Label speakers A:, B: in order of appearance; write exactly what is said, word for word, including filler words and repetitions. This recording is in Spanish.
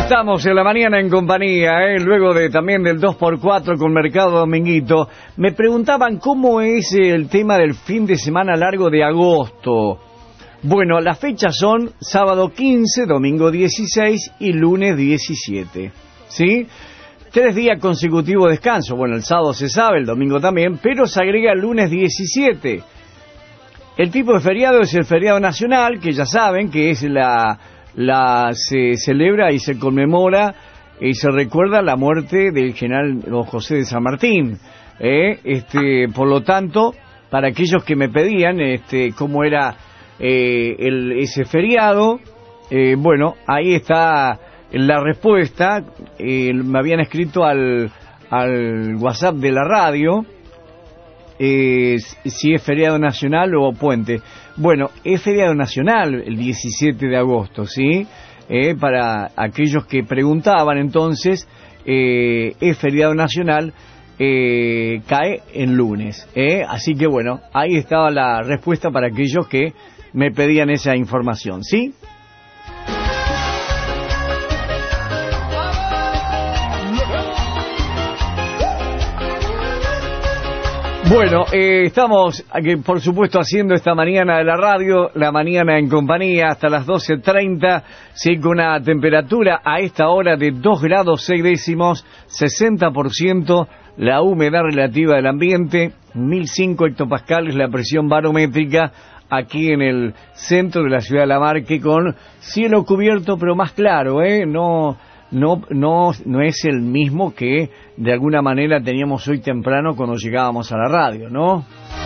A: Estamos en la mañana en compañía, ¿eh? Luego de también del dos por cuatro con Mercado Dominguito. Me preguntaban cómo es el tema del fin de semana largo de agosto. Bueno, las fechas son sábado quince, domingo dieciséis y lunes diecisiete, ¿sí? Tres días consecutivos de descanso. Bueno, el sábado se sabe, el domingo también, pero se agrega el lunes diecisiete. El tipo de feriado es el feriado nacional, que ya saben que es la... la se celebra y se conmemora y se recuerda la muerte del general don José de San Martín, ¿eh? este por lo tanto, para aquellos que me pedían este cómo era eh, el, ese feriado, eh, bueno, ahí está la respuesta. Eh, me habían escrito al, al WhatsApp de la radio eh, si es feriado nacional o puente. Bueno, es feriado nacional el diecisiete de agosto, ¿sí? Eh, para aquellos que preguntaban, entonces, eh, es feriado nacional, eh, cae en lunes, ¿eh? Así que bueno, ahí estaba la respuesta para aquellos que me pedían esa información, ¿sí? Bueno, eh, estamos, aquí, por supuesto, haciendo esta mañana de la radio, la mañana en compañía, hasta las doce treinta, sí, con una temperatura a esta hora de dos grados seis décimos, sesenta por ciento la humedad relativa del ambiente, mil cinco hectopascales la presión barométrica, aquí en el centro de la ciudad de La Marque, con cielo cubierto pero más claro, ¿eh? No... No, no, no es el mismo que de alguna manera teníamos hoy temprano cuando llegábamos a la radio, ¿no?